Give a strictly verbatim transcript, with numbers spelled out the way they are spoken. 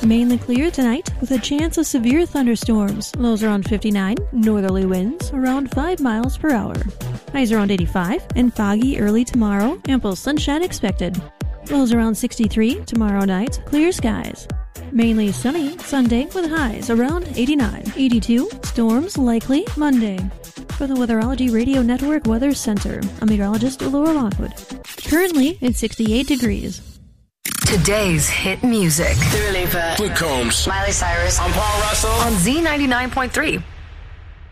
Mainly clear tonight with a chance of severe thunderstorms. Lows around fifty-nine. Northerly winds around five miles per hour. Highs around eighty-five and foggy early tomorrow. Ample sunshine expected. Lows around sixty-three. Tomorrow night, clear skies. Mainly sunny Sunday with highs around eighty-nine. eighty-two. Storms likely Monday. For the Weatherology Radio Network Weather Center, I'm meteorologist Laura Lockwood. Currently, it's sixty-eight degrees. Today's hit music. Dua Lipa. Luke Combs. Miley Cyrus. I'm Paul Russell. On Z ninety-nine point three.